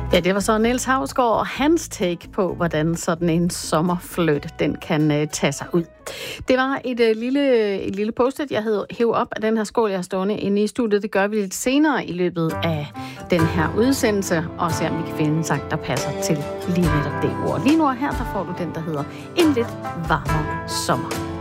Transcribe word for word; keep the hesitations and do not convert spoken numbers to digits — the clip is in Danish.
Ja, det var så Niels Hausgaard og hans take på, hvordan sådan en sommerfløjt, den kan uh, tage sig ud. Det var et, uh, lille, et lille post-it, jeg havde hævet op af den her skål, jeg har stående inde i studiet. Det gør vi lidt senere i løbet af den her udsendelse, og se om vi kan finde en sang, der passer til lige netop det ord. Lige nu her, der får du den, der hedder En lidt varmere sommer.